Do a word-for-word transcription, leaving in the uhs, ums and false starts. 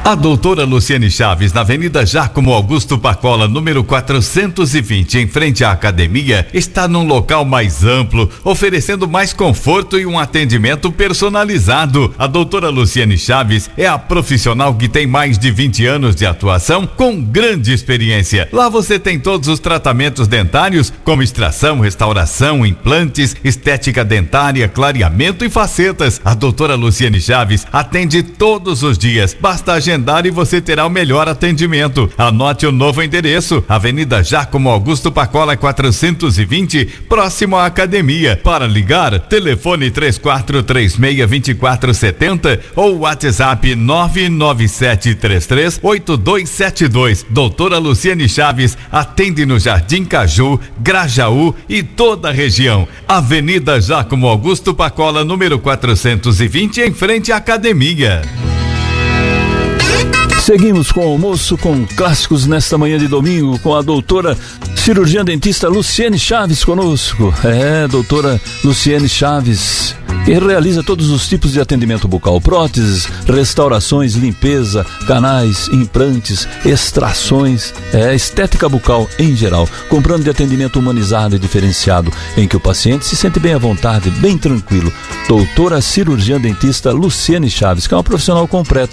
A doutora Luciane Chaves, na Avenida Giacomo Augusto Pacola, número quatrocentos e vinte, em frente à academia, está num local mais amplo, oferecendo mais conforto e um atendimento personalizado. A doutora Luciane Chaves é a profissional que tem mais de vinte anos de atuação com grande experiência. Lá você tem todos os tratamentos dentários, como extração, restauração, implantes, estética dentária, clareamento e facetas. A doutora Luciane Chaves atende todos os dias. Basta agendar e você terá o melhor atendimento. Anote o novo endereço: Avenida Giacomo Augusto Pacola quatrocentos e vinte, próximo à academia. Para ligar, telefone três quatro três seis, dois quatro sete zero ou WhatsApp nove nove sete três três oito dois sete dois. Doutora Luciane Chaves atende no Jardim Caju, Grajaú e toda a região. Avenida Giacomo Augusto Pacola, número quatrocentos e vinte, em frente à academia. Seguimos com o almoço com clássicos nesta manhã de domingo, com a doutora cirurgiã dentista Luciane Chaves conosco. É, doutora Luciane Chaves, que realiza todos os tipos de atendimento bucal: próteses, restaurações, limpeza, canais, implantes, extrações, é, estética bucal em geral, com plano de atendimento humanizado e diferenciado, em que o paciente se sente bem à vontade, bem tranquilo. Doutora cirurgiã dentista Luciane Chaves, que é uma profissional completa